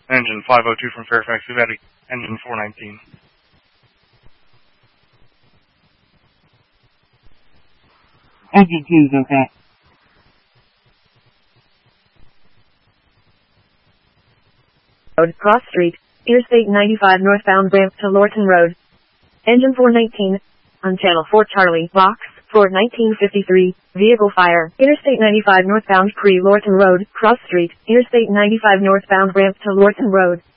Engine 502 from Fairfax, Uvalde. Engine 419. Engine 2 is okay. Road, Cross Street, Interstate 95 northbound ramp to Lorton Road. Engine 419, on Channel 4 Charlie, Box, for 1953, vehicle fire, Interstate 95 northbound Pre-Lorton Road, Cross Street, Interstate 95 northbound ramp to Lorton Road.